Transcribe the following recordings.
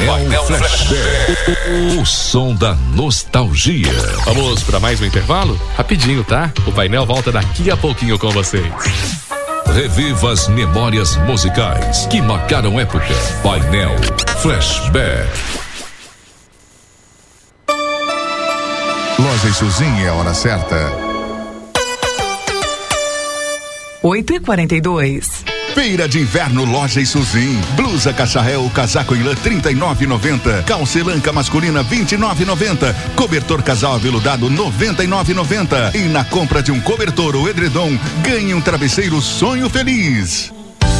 Painel Flashback. O som da nostalgia. Vamos para mais um intervalo? Rapidinho, tá? O painel volta daqui a pouquinho com vocês. Reviva as memórias musicais que marcaram época. Painel Flashback. Loja Isuzinha é a hora certa. 8h42. Feira de Inverno Loja Isuzinha. Blusa cacharel, casaco em lã R$39,90. Calça elanca masculina R$29,90. Cobertor casal aveludado R$99,90. E na compra de um cobertor ou edredom, ganhe um travesseiro Sonho Feliz.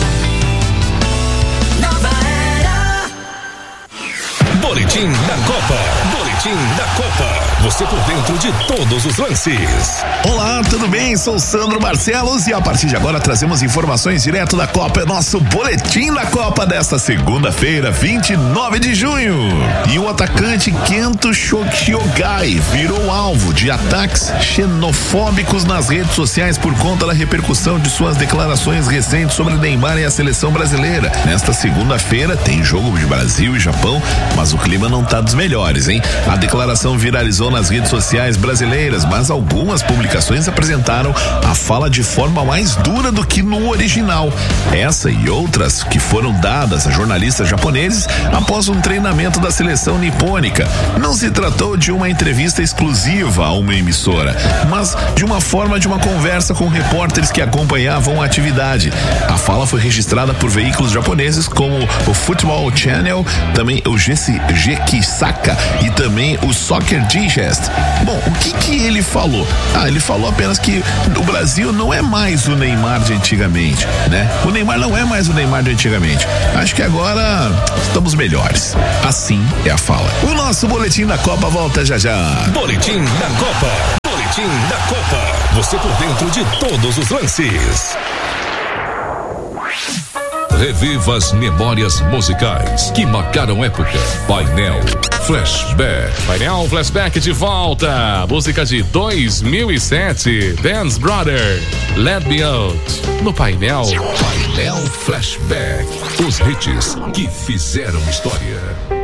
Boletim da Copa. Boletim da Copa. Você por dentro de todos os lances. Olá, tudo bem? Sou Sandro Barcelos e a partir de agora trazemos informações direto da Copa. É nosso Boletim da Copa desta segunda-feira, 29 de junho. E o atacante Kento Shokiogai virou alvo de ataques xenofóbicos nas redes sociais por conta da repercussão de suas declarações recentes sobre Neymar e a seleção brasileira. Nesta segunda-feira tem jogo de Brasil e Japão, mas o clima não tá dos melhores, hein? A declaração viralizou nas redes sociais brasileiras, mas algumas publicações apresentaram a fala de forma mais dura do que no original. Essa e outras que foram dadas a jornalistas japoneses após um treinamento da seleção nipônica. Não se tratou de uma entrevista exclusiva a uma emissora, mas de uma forma de uma conversa com repórteres que acompanhavam a atividade. A fala foi registrada por veículos japoneses como o Football Channel, também o Gekisaka e também o Soccer Digest. Bom, o que ele falou? Ele falou apenas que o Brasil não é mais o Neymar de antigamente, né? O Neymar não é mais o Neymar de antigamente. Acho que agora estamos melhores. Assim é a fala. O nosso Boletim da Copa volta já já. Boletim da Copa. Boletim da Copa. Você por dentro de todos os lances. Reviva as memórias musicais que marcaram época. Painel Flashback. Painel Flashback de volta. Música de 2007. Dance Brother, Let Me Out. No painel. Painel Flashback. Os hits que fizeram história.